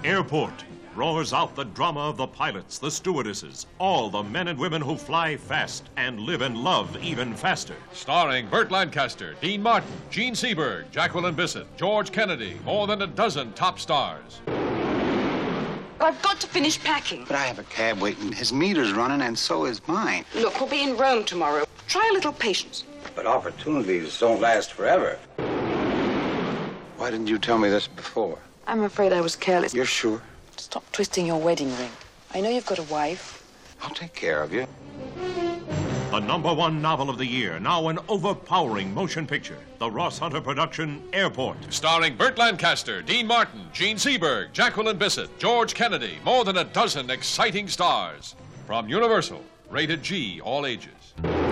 Airport roars out the drama of the pilots, the stewardesses, all the men and women who fly fast and live and love even faster. Starring Burt Lancaster, Dean Martin, Gene Seberg, Jacqueline Bisset, George Kennedy, more than a dozen top stars. I've got to finish packing. But I have a cab waiting. His meter's running, and so is mine. Look, we'll be in Rome tomorrow. Try a little patience. But opportunities don't last forever. Why didn't you tell me this before? I'm afraid I was careless. You're sure? Stop twisting your wedding ring. I know you've got a wife. I'll take care of you. The #1 novel of the year, now an overpowering motion picture. The Ross Hunter production, Airport. Starring Burt Lancaster, Dean Martin, Gene Seberg, Jacqueline Bisset, George Kennedy, more than a dozen exciting stars. From Universal, rated G, all ages.